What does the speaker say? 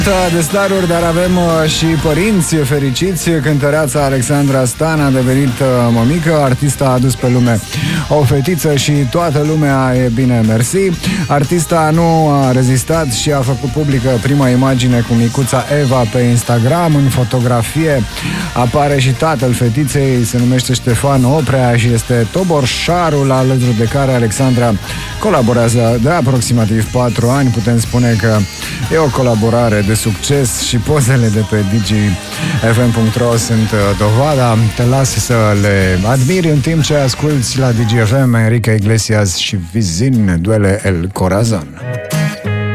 De staruri, dar avem și părinți fericiți. Cântăreața Alexandra Stan a devenit mămică. Artista a adus pe lume o fetiță și toată lumea e bine, mersi. Artista nu a rezistat și a făcut publică prima imagine cu micuța Eva pe Instagram. În fotografie apare și tatăl fetiței, se numește Ștefan Oprea și este toborșarul alături de care Alexandra colaborează de aproximativ 4 ani. Putem spune că e o colaborare de succes și pozele de pe DigiFM.ro sunt dovada. Te las să le admiri în timp ce asculti la DigiFM Enrique Iglesias și Vizin, Duele El Corazon.